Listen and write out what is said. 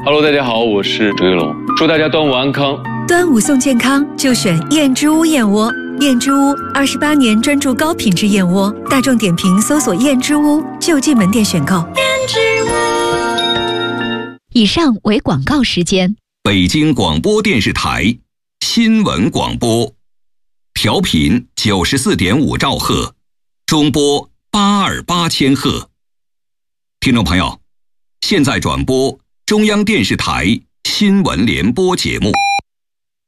Hello， 大家好，我是朱一龙，祝大家端午安康。 端午送健康，就选燕之屋燕窝。燕之屋28年专注高品质燕窝，大众点评搜索燕之屋就近门店选购。燕之屋。以上为广告时间。 北京广播电视台新闻广播，调频94.5兆赫，中波828千赫。听众朋友，现在转播中央电视台新闻联播节目。